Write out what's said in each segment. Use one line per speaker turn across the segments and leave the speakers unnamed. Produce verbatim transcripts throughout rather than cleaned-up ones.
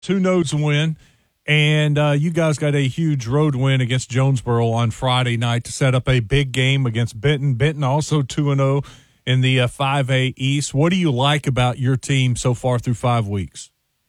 two no's win, and uh, you guys got a huge road win against Jonesboro on Friday night to set up a big game against Benton. Benton also two and oh in the uh, five A East. What do you like about your team so far through five weeks?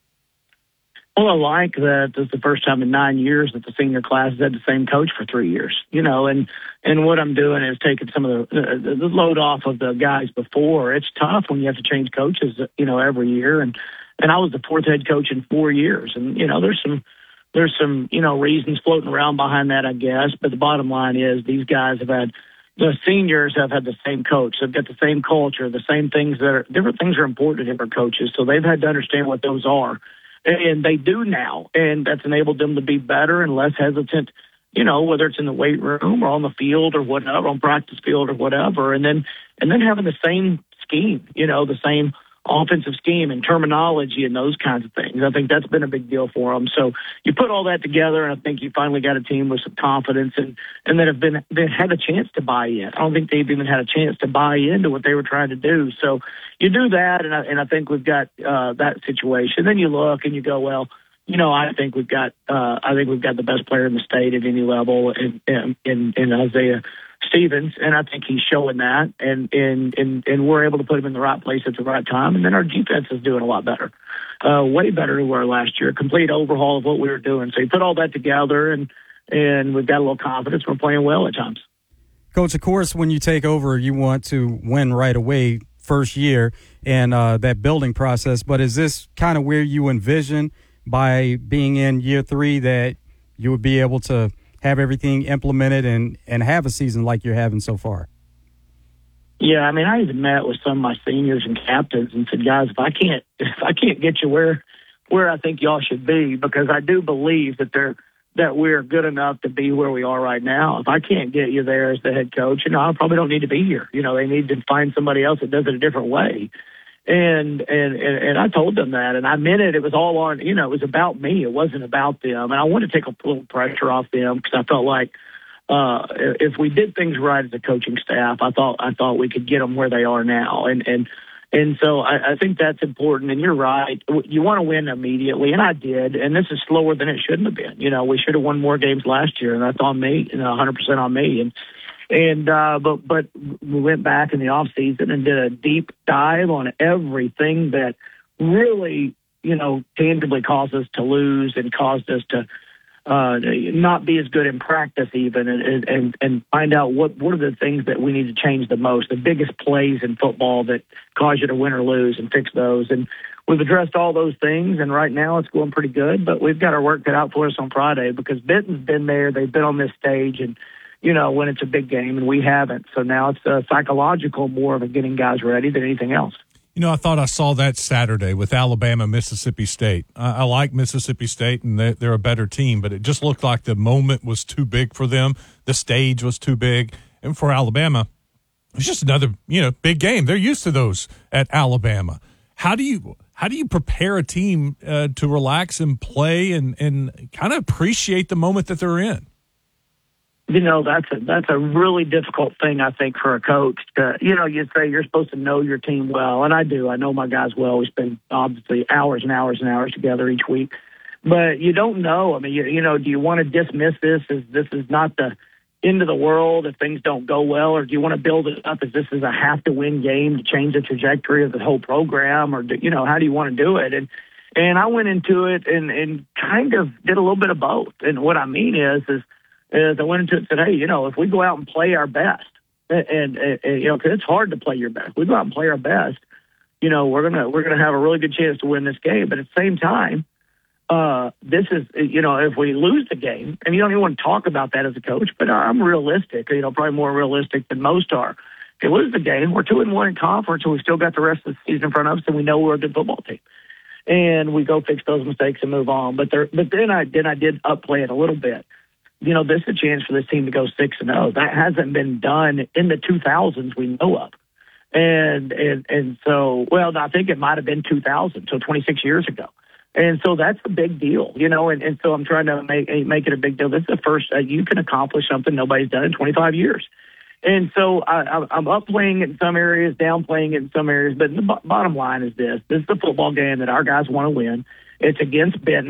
Well, I like that it's the first time in nine years that the senior class has had the same coach for three years, you know, and, and what I'm doing is taking some of the, the, the load off of the guys before. It's tough when you have to change coaches, you know, every year. And, and I was the fourth head coach in four years. And, you know, there's some, there's some, you know, reasons floating around behind that, I guess. But the bottom line is these guys have had, the seniors have had the same coach. They've got the same culture, the same things that are, different things are important to different coaches. So they've had to understand what those are. And they do now, and that's enabled them to be better and less hesitant, you know, whether it's in the weight room or on the field or whatever, on practice field or whatever. And then, and then having the same scheme, you know, the same offensive scheme and terminology and those kinds of things. I think that's been a big deal for them. So you put all that together, and I think you finally got a team with some confidence and, and that have been, they had a chance to buy in. I don't think they've even had a chance to buy into what they were trying to do. So you do that, and I, and I think we've got uh, that situation. Then you look and you go, well, you know, I think we've got, uh, I think we've got the best player in the state at any level in, in, in, in Isaiah Stevens, and I think he's showing that, and, and and and we're able to put him in the right place at the right time. And then our defense is doing a lot better, uh, way better than we were last year. A complete overhaul of what we were doing. So you put all that together, and and we've got a little confidence. We're playing well at times.
Coach, of course, when you take over, you want to win right away, first year, and uh, that building process. But is this kind of where you envision by being in year three that you would be able to have everything implemented and, and have a season like you're having so far?
Yeah, I mean, I even met with some of my seniors and captains and said, guys, if I can't, if I can't get you where, where I think y'all should be, because I do believe that they're, that we're good enough to be where we are right now. If I can't get you there as the head coach, you know, I probably don't need to be here. You know, they need to find somebody else that does it a different way. And, and, and, and I told them that, and I meant it. It was all on, you know, it was about me. It wasn't about them. And I wanted to take a little pressure off them because I felt like, uh, if we did things right as a coaching staff, I thought, I thought we could get them where they are now. And, and, and so I, I think that's important. And you're right. You want to win immediately. And I did. And this is slower than it shouldn't have been. You know, we should have won more games last year, and that's on me, you know, one hundred percent on me. And, And, uh, but, but we went back in the off season and did a deep dive on everything that really, you know, tangibly caused us to lose and caused us to, uh, not be as good in practice even, and, and, and find out what, what are the things that we need to change the most, the biggest plays in football that cause you to win or lose, and fix those. And we've addressed all those things, and right now it's going pretty good, but we've got our work cut out for us on Friday because Benton's been there. They've been on this stage, and, you know, when it's a big game, and we haven't. So now it's uh, psychological more of a getting guys ready than anything else.
You know, I thought I saw that Saturday with Alabama, Mississippi State. I, I like Mississippi State, and they're, they're a better team, but it just looked like the moment was too big for them. The stage was too big. And for Alabama, it's just another, you know, big game. They're used to those at Alabama. How do you how do you prepare a team uh, to relax and play and, and kind of appreciate the moment that they're in?
You know, that's a, that's a really difficult thing, I think, for a coach. To, you know, you say you're supposed to know your team well, and I do. I know my guys well. We spend, obviously, hours and hours and hours together each week. But you don't know. I mean, you, you know, do you want to dismiss this as this is not the end of the world if things don't go well, or do you want to build it up as this is a have-to-win game to change the trajectory of the whole program, or, do, you know, how do you want to do it? And and I went into it and, and kind of did a little bit of both. And what I mean is, is, is I went into it and said, hey, you know, if we go out and play our best, and, and, and you know, because it's hard to play your best. We go out and play our best, you know, we're gonna we're gonna have a really good chance to win this game. But at the same time, uh, this is, you know, if we lose the game, and you don't even want to talk about that as a coach, but I'm realistic, you know, probably more realistic than most are. If we lose the game, we're two and one in conference, and we still got the rest of the season in front of us, and we know we're a good football team. And we go fix those mistakes and move on. But there, but then I then I did upplay it a little bit. You know, this is a chance for this team to go six and zero. That hasn't been done in the two thousands we know of, and and and so well, I think it might have been two thousand, so twenty-six years ago, and so that's a big deal, you know. And, and so I'm trying to make make it a big deal. This is the first uh, you can accomplish something nobody's done in twenty-five years, and so I, I'm upplaying it in some areas, downplaying it in some areas. But the b- bottom line is this: this is the football game that our guys want to win. It's against Benton.